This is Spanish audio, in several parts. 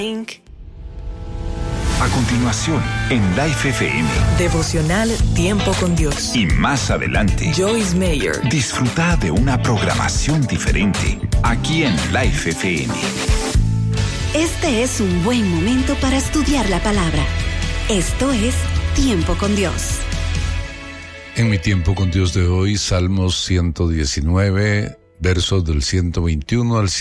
A continuación, en Life FM. Devocional Tiempo con Dios. Y más adelante, Joyce Meyer. Disfruta de una programación diferente aquí en Life FM. Este es un buen momento para estudiar la palabra. Esto es Tiempo con Dios. En mi Tiempo con Dios de hoy, Salmos 119, versos del 121 al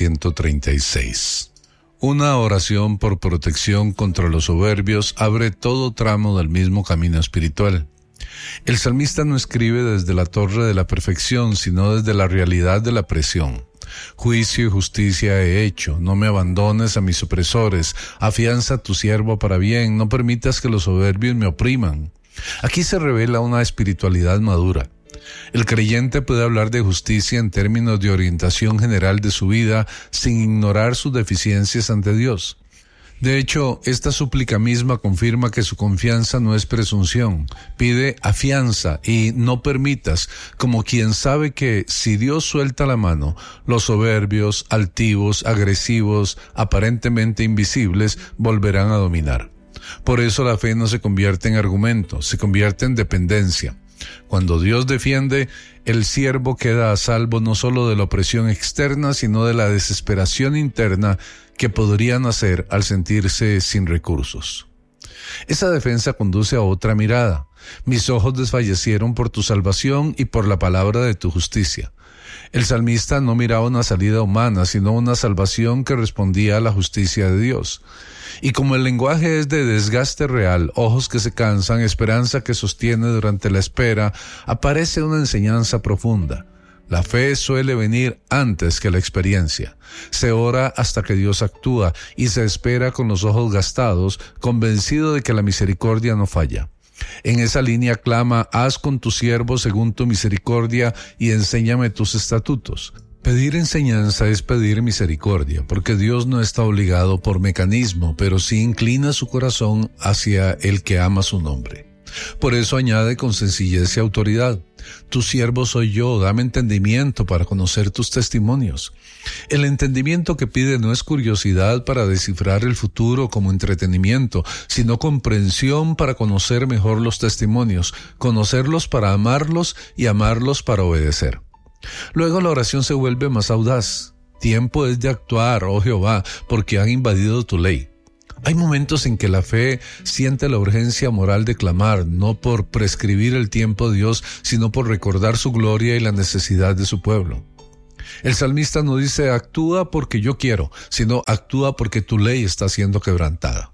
136. Una oración por protección contra los soberbios abre todo tramo del mismo camino espiritual. El salmista no escribe desde la torre de la perfección, sino desde la realidad de la presión. Juicio y justicia he hecho, no me abandones a mis opresores, afianza a tu siervo para bien, no permitas que los soberbios me opriman. Aquí se revela una espiritualidad madura. El creyente puede hablar de justicia en términos de orientación general de su vida sin ignorar sus deficiencias ante Dios. De hecho, esta súplica misma confirma que su confianza no es presunción. Pide afianza y no permitas, como quien sabe que si Dios suelta la mano, los soberbios, altivos, agresivos, aparentemente invisibles, volverán a dominar. Por eso la fe no se convierte en argumento, se convierte en dependencia. Cuando Dios defiende, el siervo queda a salvo no solo de la opresión externa, sino de la desesperación interna que podría nacer al sentirse sin recursos. Esa defensa conduce a otra mirada. Mis ojos desfallecieron por tu salvación y por la palabra de tu justicia. El salmista no miraba una salida humana, sino una salvación que respondía a la justicia de Dios. Y como el lenguaje es de desgaste real, ojos que se cansan, esperanza que sostiene durante la espera, aparece una enseñanza profunda. La fe suele venir antes que la experiencia. Se ora hasta que Dios actúa y se espera con los ojos gastados, convencido de que la misericordia no falla. En esa línea clama, haz con tu siervo según tu misericordia y enséñame tus estatutos. Pedir enseñanza es pedir misericordia, porque Dios no está obligado por mecanismo, pero sí inclina su corazón hacia el que ama su nombre. Por eso añade con sencillez y autoridad, tu siervo soy yo, dame entendimiento para conocer tus testimonios. El entendimiento que pide no es curiosidad para descifrar el futuro como entretenimiento, sino comprensión para conocer mejor los testimonios, conocerlos para amarlos y amarlos para obedecer. Luego la oración se vuelve más audaz. Tiempo es de actuar, oh Jehová, porque han invadido tu ley. Hay momentos en que la fe siente la urgencia moral de clamar, no por prescribir el tiempo de Dios, sino por recordar su gloria y la necesidad de su pueblo. El salmista no dice actúa porque yo quiero, sino actúa porque tu ley está siendo quebrantada.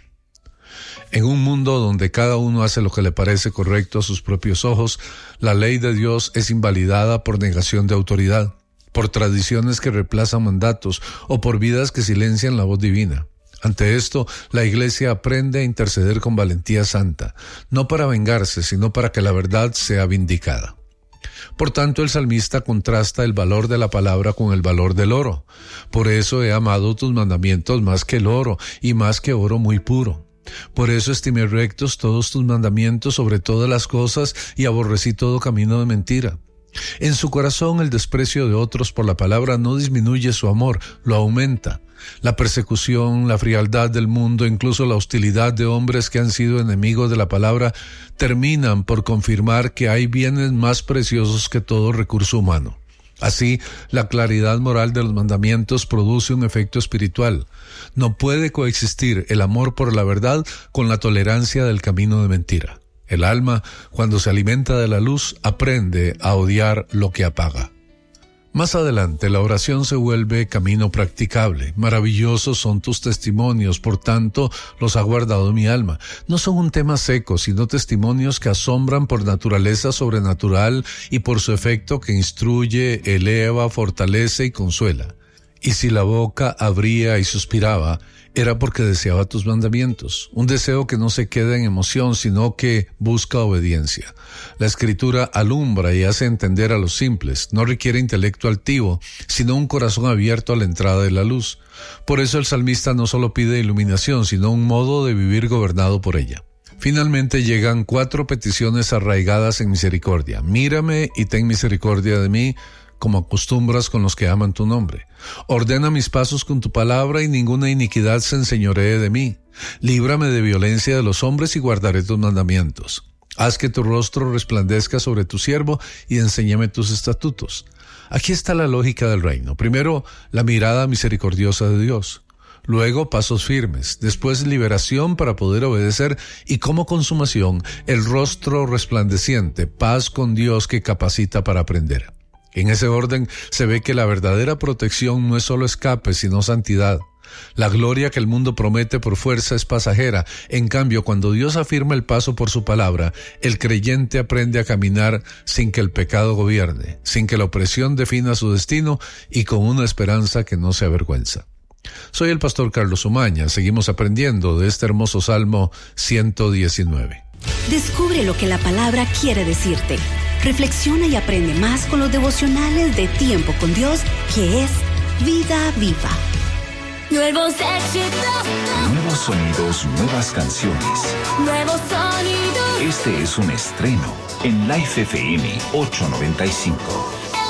En un mundo donde cada uno hace lo que le parece correcto a sus propios ojos, la ley de Dios es invalidada por negación de autoridad, por tradiciones que reemplazan mandatos o por vidas que silencian la voz divina. Ante esto, la Iglesia aprende a interceder con valentía santa, no para vengarse, sino para que la verdad sea vindicada. Por tanto, el salmista contrasta el valor de la palabra con el valor del oro. Por eso he amado tus mandamientos más que el oro y más que oro muy puro. Por eso estimé rectos todos tus mandamientos sobre todas las cosas y aborrecí todo camino de mentira. En su corazón el desprecio de otros por la palabra no disminuye su amor, lo aumenta. La persecución, la frialdad del mundo, incluso la hostilidad de hombres que han sido enemigos de la palabra, terminan por confirmar que hay bienes más preciosos que todo recurso humano. Así, la claridad moral de los mandamientos produce un efecto espiritual. No puede coexistir el amor por la verdad con la tolerancia del camino de mentira. El alma, cuando se alimenta de la luz, aprende a odiar lo que apaga. Más adelante, la oración se vuelve camino practicable. Maravillosos son tus testimonios, por tanto, los ha guardado mi alma. No son un tema seco, sino testimonios que asombran por naturaleza sobrenatural y por su efecto que instruye, eleva, fortalece y consuela. Y si la boca abría y suspiraba, era porque deseaba tus mandamientos, un deseo que no se queda en emoción, sino que busca obediencia. La Escritura alumbra y hace entender a los simples, no requiere intelecto altivo, sino un corazón abierto a la entrada de la luz. Por eso el salmista no solo pide iluminación, sino un modo de vivir gobernado por ella. Finalmente llegan 4 peticiones arraigadas en misericordia. Mírame y ten misericordia de mí, como acostumbras con los que aman tu nombre. Ordena mis pasos con tu palabra y ninguna iniquidad se enseñoree de mí. Líbrame de violencia de los hombres y guardaré tus mandamientos. Haz que tu rostro resplandezca sobre tu siervo y enséñame tus estatutos. Aquí está la lógica del reino. Primero, la mirada misericordiosa de Dios. Luego, pasos firmes. Después, liberación para poder obedecer. Y como consumación, el rostro resplandeciente, paz con Dios que capacita para aprender. En ese orden, se ve que la verdadera protección no es solo escape, sino santidad. La gloria que el mundo promete por fuerza es pasajera. En cambio, cuando Dios afirma el paso por su palabra, el creyente aprende a caminar sin que el pecado gobierne, sin que la opresión defina su destino y con una esperanza que no se avergüenza. Soy el pastor Carlos Umaña. Seguimos aprendiendo de este hermoso Salmo 119. Descubre lo que la palabra quiere decirte. Reflexiona y aprende más con los devocionales de Tiempo con Dios, que es Vida Viva. Nuevos éxitos, Nuevos sonidos, nuevas canciones. nuevos sonidos. Este es un estreno en Life FM 895.